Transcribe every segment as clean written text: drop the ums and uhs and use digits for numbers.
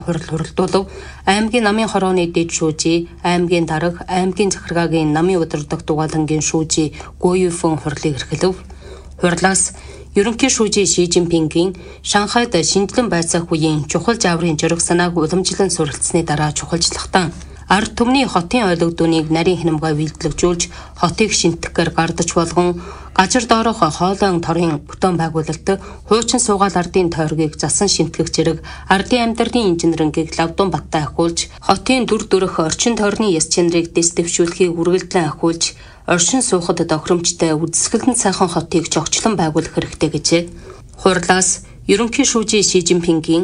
Хуралдуулав аймгийн намын хорооны дэд шүүжи, аймгийн дарга, аймгийн захиргаагийн намын удирдах дугаалангийн шүүжи Гуйфэн хурлыг эрхлэв. Хурлаас ерөнхий шүүжи Ши Жинпингийн Шанхайд шинжилэн байцаах үеийн чухал жаврын жөрөх санааг уламжлан суралцсны дараа чухалчлахтан ард түмний хотын ойлгодоныг нарийн хянамгай вилдлэгжүүлж хотыг шинтгэхээр гардаж болгон газар доорох хоолойн торын бүтээн байгуулалт хуучин суугаал ардын тойргийг засан шинтгэх зэрэг ардын амьдралын инженерингийг лавдун баттай ахиулж хотын дүр төрх орчин тойрны яс чанарыг дэс дэвшүүлэхийг үргэлжлэн ахиулж оршин суухад тохиромжтой үдсгэлэн сайхан хотыг зохицлон байгуулах хэрэгтэй гэжээ. Хурлаас ерөнхий шүүжи Ши Жинпингийн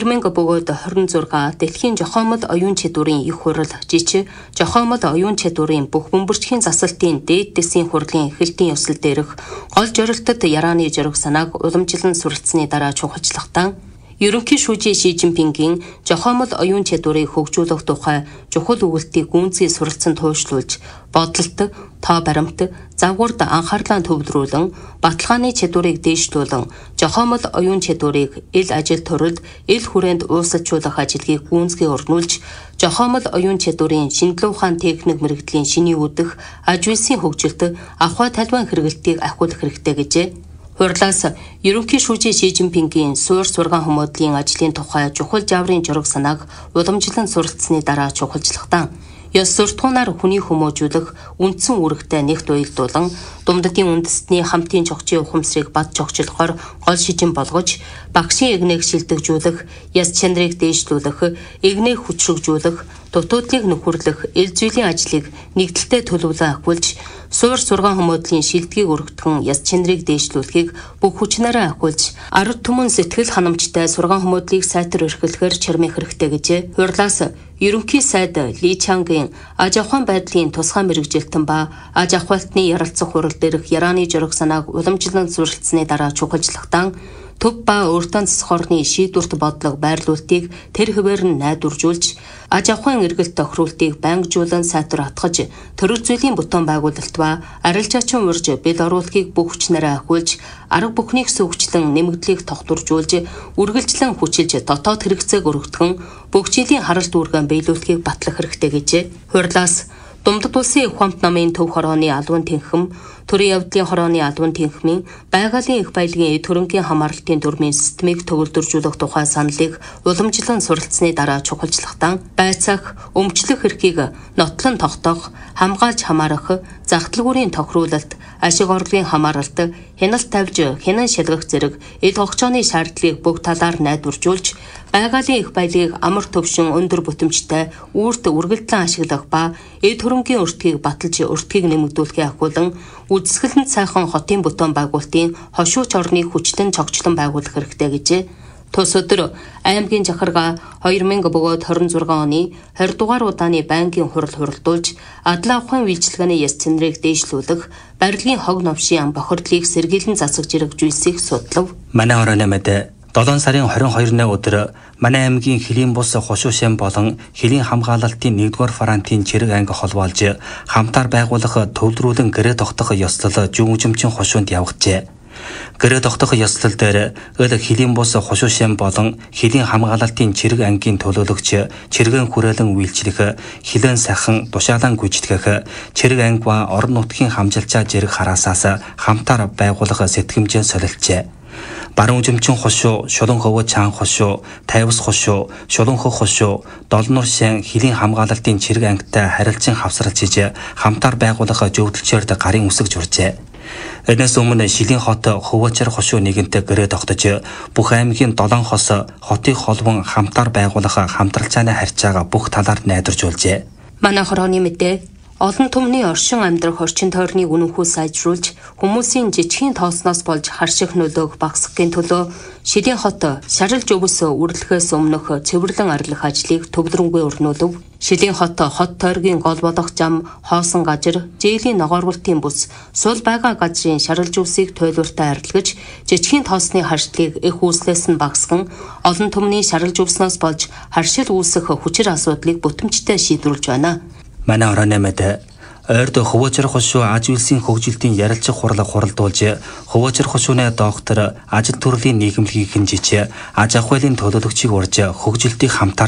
2026 дэлхийн жохомол оюун чадварын их хурал жич жохомол оюун чадварын бүх бөмбөрчхийн засалтын дээд дэсийн хурлын эхлэлтийн ёслол дээрх гол зорилтод ярааны жөрөх санааг уламжлан суралцсны дараа чухалчлахтан ерөнхий шүүжи Ши Жинпингийн жохомол оюун чадварыг хөгжүүлэх тухай чухал өгүүлтийг гүнзгий суралцсан туйлшруулж бодолт, тоо баримт, загварт анхаарлаа төвлөрүүлэн баталгааны чадварыг дээшлүүлэн жохомол оюун чадварыг ил ажил төрөлд ил хүрээнд уусалжуулах ажлыг гүнзгий өрнүүлж жохомол оюун чадварын шинжилгээ ухаан техник мэрэгдлийн шиний үүдэх аж үйлсийн хөгжилт ахуй талбайн хэрэгэлтийг ахиулах хэрэгтэй гэжээ. Хурлаас ерөнхий шүүжи Ши Жинпингийн суур сургаан хүмүүдлийн ажлын тухай чухал жаврын жураг санааг уламжлан суралцсны дараа чухалчлахтан ёс суртахуунаар хүний хүмүүжүүлэх үндсэн үүрэгтэй нэгт уялдуулан думддын үндэстний хамтын чогчийн ухамсарыг бад чогчлохоор гол шижин болгож багшийн эгнийг шилдэгжүүлэх, яс чанарыг дээшлүүлэх, эгнийг хүчрэгжүүлэх, дутуудлыг нөхөрлөх, ил зүйлийн ажлыг нэгдэлтэй төлөвлөн ахиулж суур сургаан хүмүүдлийн шилдгийг өргөтгөн яс чанарыг дээшлүүлэхийг бүх хүчнээрээ ахиулж ард түмэн сэтгэл ханамжтай сургаан хүмүүдлийг сайтар эрхлэхээр чармих хэрэгтэй гэжээ. Хурлаас ерөнхий сайд Ли Чангийн аж ахуйн байдлын тусгай мэргэжилтэн ба аж ахуйлтны ярилцах хурал дээрх ярааны жураг санааг уламжлан суралцсны дараа чухалчлахтан төв ба өөртөө засах орны шийдвэрт бодлого байрлуулалтыг тэр хэвээр нь найдваржуулж аж ахуйн эргэлт тохируултыг байнгжуулан сайтар хатгаж төрөл зүйлийн бүтээн байгуулалт ба арилжаачин урьж бэл оруулахыг бүх хүчнээрээ ахиулж арга бүхнийг сөвгчлэн нэмэгдлийг тогтворжуулж үргэлжлэн хүчилж дотоод хэрэгцээг өргөтгөн бүх жилийн харалт үүргэн биелүүлэхийг батлах хэрэгтэй гэжээ. Хурлаас Думдад улсын их хамт намын төв хорооны албан тэнхэм, төрийн явдлын хорооны албан тэнхмийн байгалийн их баялагын эд хөрөнгийн хамаарлалтын дүрмийн системийг төвлөрдүүлэх тухай саналыг уламжлан суралцсны дараа чухалчлахтан байцаах, өмчлөх эрхийг нотлон тогтоох, хамгаалж хамаарах, загталгүүрийн тохируулалт, ашиг орлогын хамааралт, хяналт тавьж хянан шалгах зэрэг ил хогчооны шаардлагыг бүх талаар найдваржуулж байгалийн их баялагыг амар төвшин өндөр бүтэмжтэй үүрт үргэлжлэн ашиглах ба эд хөрөнгийн өртгийг баталж өртгийг нэмэгдүүлэхээ ахиулан үдсгэлэнт сайхан хотын бүтээн байгуулалтын хошууч орныг хүчлэн цогцлон байгуулах хэрэгтэй гэжээ. Тус өдөр аймгийн захиргаа 2026 оны 20 дугаар удааны байнгын хурал хуралдуулж адлаа ухаан үйлчилгээний яс цэнрийг дээшлүүлэх барилгын хог новшийн бохирдлыг сэргийлэн засагж иргэжүүлсийг судлав. Манай орон нэмэд 7 сарын 22-ны өдөр манай аймгийн Хөлийн бус хошуушин болон Хөлийн хамгаалалтын 1-р фронтын чирэг анги холбоолж хамтаар байгуулах төвлөрүүлэн гэрээ тогтох ёслол жүмжимчин хошуунд явагчээ. Гэрээ тогтох ёслол дээр Хөлийн бус хошуушин болон Хөлийн хамгаалалтын чирэг ангийн төлөөлөгч чиргэн хүрээлэн үйлчлэх, хилэн сахан тушаалан гүйцэтгэх, чирэг анги ба орон нутгийн хамжилчаа зэрэг хараасаас хамтаар байгуулах сэтгэмжийн солилцжээ. Баруун жимчин хошуу, шулан хөвөө чаан хошуу, тайвас хошуу, шулан хөх хошуу, долнор шин Хөлийн хамгаалалтын чирэг ангитай харилцан хавсралж хийж хамтаар байгуулах зөвлөлчөөрд гарын үсэг журжээ. Энэс өмнө Шилийн хот хөвөөчөр хошуу нэгэнтэй гэрээ тогтож бүх аймгийн 7 хос хотыг холбон хамтаар байгуулах хамтралцааны харьцаага бүх талаар найдваржуулжээ. Манай хорооны мэдээ олон түмний оршин амьдрах орчин тойрныг үнэнхүү сайжруулж хүмүүсийн жижигхэн тоосноос болж харших нөлөөг багасгахын төлөө Шилийн хот шарилж өвс үрлэхээс өмнөх цэвэрлэн арилгах ажлыг төвлөрөнгүй өрнүүлв. Шилийн хот тойргийн гол болох зам, хоосон газар, зээлийн ногооргуултын бүс, сул байгаа газрын шарилж өвсийг туйлууртай арилгаж жижигхэн тоосны харшлагыг их үүслээс нь багасган олон түмний шарилж өвснөөс болж харшил үүсэх хүчир асуудлыг бүтэмжтэй шийдвэрлэж байна. Манай орон нэмэд Ойрд хөвөөчрөх хошуу аж үйлсийн хөгжилтийн ярилцах хурлаг хуралдуулж хөвөөчрөх хошууны доктор ажил төрлийн нийгэмлэгийг хэмжиж аж ахуйлын төлөөлөгчийг урьж хөгжилтийг хамтаар